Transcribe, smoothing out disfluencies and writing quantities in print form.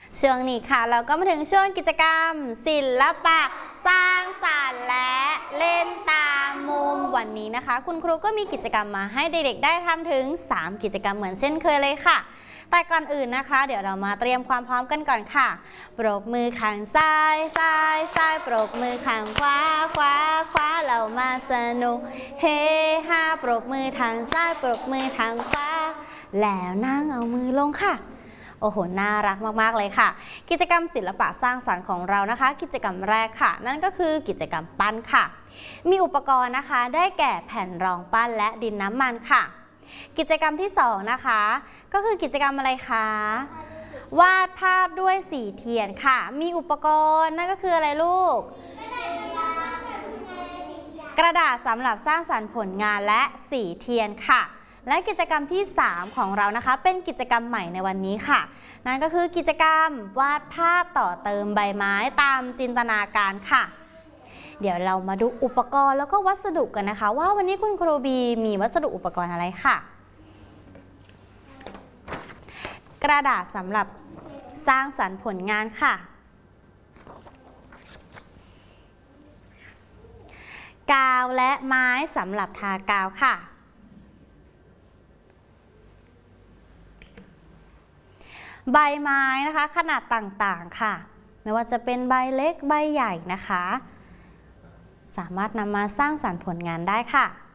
ช่วงนี้ค่ะเราก็มาถึงช่วงกิจกรรมศิลปะสร้างสรรค์และเล่นตามมุมวันนี้นะคะคุณครูก็มีกิจกรรมมาให้เด็กๆได้ทำถึง3กิจกรรมเหมือนเช่นเคยเลยค่ะแต่ก่อนอื่นนะคะเดี๋ยวเรามาเตรียมความพร้อมกันก่อนค่ะปรบมือข้างซ้ายซ้ายซ้ายปรบมือข้างขวาขวาขวาเรามาสนุกเฮฮาปรบมือทางซ้ายปรบมือทางขวาแล้วนั่งเอามือลงค่ะโอ้โหน่ารักมากๆเลยค่ะกิจกรรมศิลปะสร้างสรรค์ของเรานะคะกิจกรรมแรกค่ะนั่นก็คือกิจกรรมปั้นค่ะมีอุปกรณ์นะคะได้แก่แผ่นรองปั้นและดินน้ำมันค่ะกิจกรรมที่2นะคะก็คือกิจกรรมอะไรคะวาดภาพด้วยสีเทียนค่ะมีอุปกรณ์นั่นก็คืออะไรลูกกระดาษสำหรับสร้างสรรค์ผลงานและสีเทียนค่ะและกิจกรรมที่3ของเรานะคะเป็นกิจกรรมใหม่ในวันนี้ค่ะนั่นก็คือกิจกรรมวาดภาพต่อเติมใบไม้ตามจินตนาการค่ะเดี๋ยวเรามาดูอุปกรณ์แล้วก็วัสดุกันนะคะว่าวันนี้คุณครูบีมีวัสดุอุปกรณ์อะไรค่ะกระดาษสำหรับสร้างสรรค์ผลงานค่ะกาวและไม้สำหรับทากาวค่ะใบไม้นะคะขนาดต่างๆค่ะไม่ว่าจะเป็นใบเล็กใบใหญ่นะคะสามารถนำมาสร้างสรรค์ผลงานได้ค่ะ